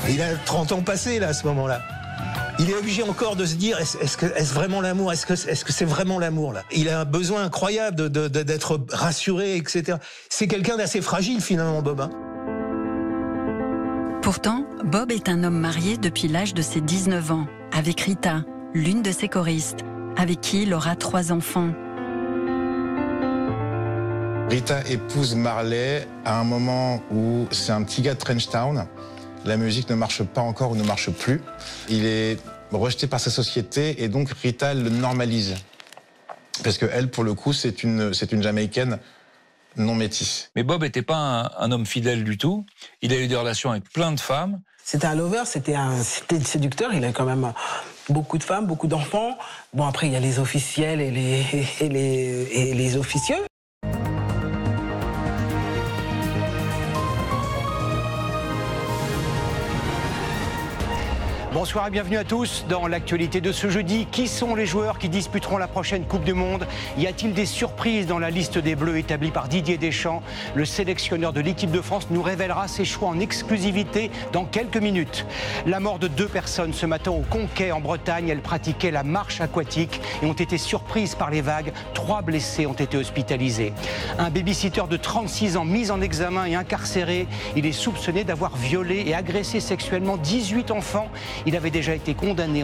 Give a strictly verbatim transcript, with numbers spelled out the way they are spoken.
Il a trente ans passés là à ce moment-là. Il est obligé encore de se dire est-ce, est-ce, que, est-ce vraiment l'amour, est-ce que, est-ce que c'est vraiment l'amour là. Il a un besoin incroyable de, de, de, d'être rassuré, et cetera. C'est quelqu'un d'assez fragile finalement, Bob. Hein. Pourtant, Bob est un homme marié depuis l'âge de ses dix-neuf ans, avec Rita, l'une de ses choristes, avec qui il aura trois enfants. Rita épouse Marley à un moment où c'est un petit gars de Trenchtown. La musique ne marche pas encore ou ne marche plus. Il est rejeté par sa société et donc Rita le normalise. Parce qu'elle, pour le coup, c'est une, c'est une Jamaïcaine non métisse. Mais Bob n'était pas un, un homme fidèle du tout. Il a eu des relations avec plein de femmes. C'était un lover, c'était un, c'était un séducteur. Il a quand même beaucoup de femmes, beaucoup d'enfants. Bon, après, il y a les officiels et les, et les, et les officieux. Bonsoir et bienvenue à tous dans l'actualité de ce jeudi. Qui sont les joueurs qui disputeront la prochaine Coupe du Monde? Y a-t-il des surprises dans la liste des Bleus établie par Didier Deschamps? Le sélectionneur de l'équipe de France nous révélera ses choix en exclusivité dans quelques minutes. La mort de deux personnes ce matin au Conquet en Bretagne. Elles pratiquaient la marche aquatique et ont été surprises par les vagues. Trois blessés ont été hospitalisés. Un baby-sitter de trente-six ans mis en examen et incarcéré. Il est soupçonné d'avoir violé et agressé sexuellement dix-huit enfants. Il avait déjà été condamné